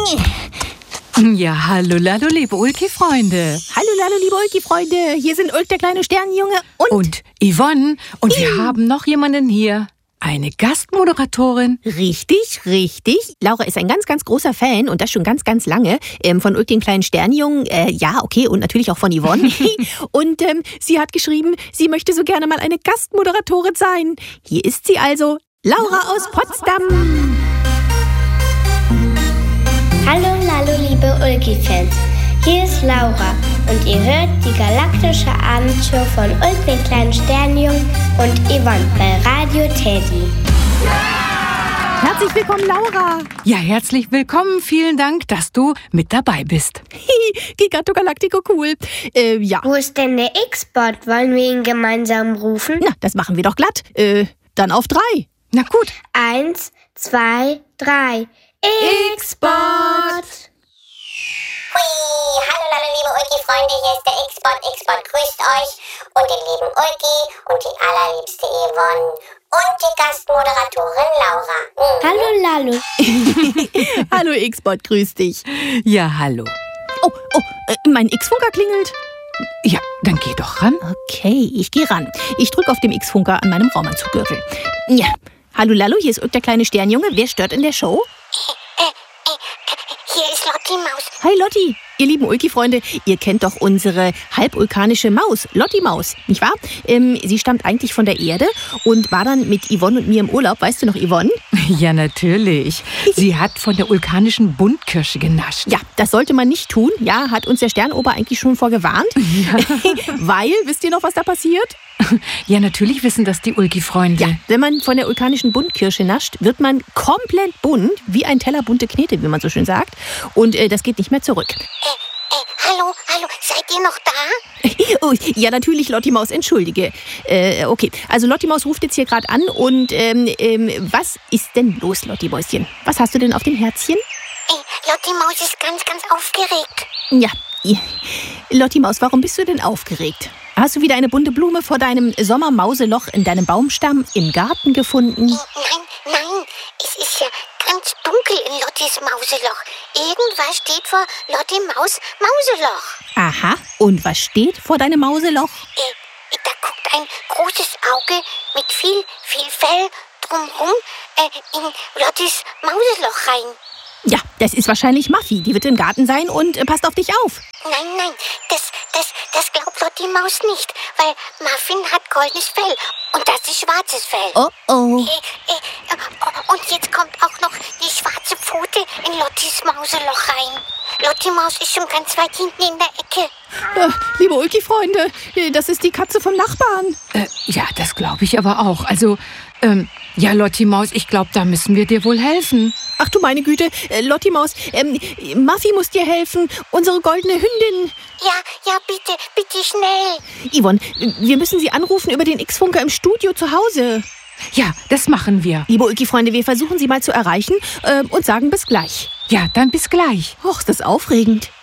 Ja, hallo, liebe Ulki-Freunde. Hallo, liebe Ulki-Freunde. Hier sind Ulk, der kleine Sternenjunge und Yvonne. Und wir haben noch jemanden hier. Eine Gastmoderatorin. Richtig. Laura ist ein ganz, ganz großer Fan und das schon ganz, ganz lange von Ulk, dem kleinen Sternenjungen. Ja, okay, und natürlich auch von Yvonne. Und sie hat geschrieben, sie möchte so gerne mal eine Gastmoderatorin sein. Hier ist sie also, Laura aus Potsdam. Hallo, liebe Ulki-Fans. Hier ist Laura und ihr hört die galaktische Abendshow von Ulk, den kleinen Sternenjungen und Yvonne bei Radio Teddy. Herzlich willkommen, Laura. Ja, herzlich willkommen. Vielen Dank, dass du mit dabei bist. Giganto Galactico, cool. Ja. Wo ist denn der X-Bot? Wollen wir ihn gemeinsam rufen? Na, das machen wir doch glatt. Dann auf 3. Na gut. 1, 2, 3. X-Bot! Hui, hallo liebe Ulki-Freunde, hier ist der X-Bot. X-Bot grüßt euch und den lieben Ulki und die allerliebste Yvonne und die Gastmoderatorin Laura. Hallo. Hallo X-Bot, grüß dich. Ja, hallo. Oh, mein X-Funker klingelt. Ja, dann geh doch ran. Okay, ich gehe ran. Ich drücke auf dem X-Funker an meinem Raumanzuggürtel. Ja. Hallo, hier ist Ulk, der kleine Sternjunge. Wer stört in der Show? Hier ist Lotti Maus. Hi Lotti, ihr lieben Ulki-Freunde, ihr kennt doch unsere halbulkanische Maus, Lotti Maus, nicht wahr? Sie stammt eigentlich von der Erde und war dann mit Yvonne und mir im Urlaub. Weißt du noch, Yvonne? Ja, natürlich. Sie hat von der vulkanischen Buntkirsche genascht. Ja, das sollte man nicht tun. Ja, hat uns der Sternober eigentlich schon vorgewarnt. Ja. Weil, wisst ihr noch, was da passiert? Ja, natürlich wissen das die Ulki-Freunde. Ja, wenn man von der vulkanischen Buntkirsche nascht, wird man komplett bunt, wie ein Teller bunte Knete, wie man so schön sagt. Und das geht nicht mehr zurück. Hallo, seid ihr noch da? Oh, ja, natürlich, Lotti Maus, entschuldige. Okay, also Lotti Maus ruft jetzt hier gerade an und was ist denn los, Lotti Mäuschen? Was hast du denn auf dem Herzchen? Lotti Maus ist ganz, ganz aufgeregt. Ja, Lotti Maus, warum bist du denn aufgeregt? Hast du wieder eine bunte Blume vor deinem Sommermauseloch in deinem Baumstamm im Garten gefunden? Nein, es ist ja ganz dunkel in Lottis Mauseloch. Irgendwas steht vor Lotti Maus Mauseloch. Aha, und was steht vor deinem Mauseloch? Da guckt ein großes Auge mit viel Fell drumherum in Lottis Mauseloch rein. Ja, das ist wahrscheinlich Muffy. Die wird im Garten sein und passt auf dich auf. Nein, das glaubt Lotti Maus nicht, weil Muffin hat goldenes Fell und das ist schwarzes Fell. Oh. Und jetzt kommt auch noch die schwarze Pfote in Lottis Mauseloch rein. Lotti Maus ist schon ganz weit hinten in der Ecke. Liebe Ulki-Freunde, das ist die Katze vom Nachbarn. Ja, das glaube ich aber auch. Also, ja, Lotti Maus, ich glaube, da müssen wir dir wohl helfen. Ach du meine Güte, Lotti Maus, Muffy muss dir helfen, unsere goldene Hündin. Ja, bitte schnell. Yvonne, wir müssen sie anrufen über den X-Funker im Studio zu Hause. Ja, das machen wir. Liebe Ulki-Freunde, wir versuchen sie mal zu erreichen und sagen bis gleich. Ja, dann bis gleich. Och, ist das aufregend.